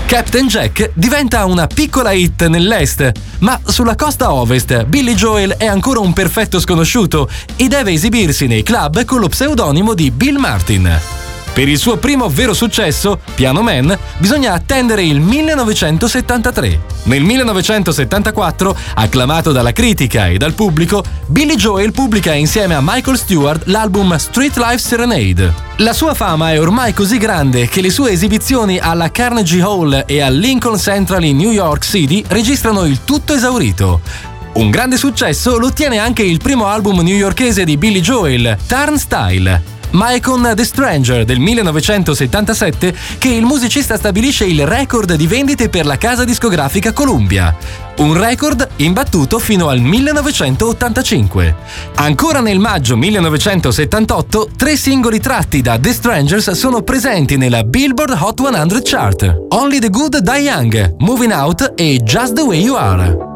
Captain Jack diventa una piccola hit nell'est, ma sulla costa ovest Billy Joel è ancora un perfetto sconosciuto e deve esibirsi nei club con lo pseudonimo di Bill Martin. Per il suo primo vero successo, Piano Man, bisogna attendere il 1973. Nel 1974, acclamato dalla critica e dal pubblico, Billy Joel pubblica insieme a Michael Stewart l'album Street Life Serenade. La sua fama è ormai così grande che le sue esibizioni alla Carnegie Hall e al Lincoln Central in New York City registrano il tutto esaurito. Un grande successo lo ottiene anche il primo album newyorkese di Billy Joel, Turnstile. Ma è con The Stranger del 1977 che il musicista stabilisce il record di vendite per la casa discografica Columbia. Un record imbattuto fino al 1985. Ancora nel maggio 1978, 3 singoli tratti da The Strangers sono presenti nella Billboard Hot 100 Chart: Only the Good Die Young, Moving Out e Just the Way You Are.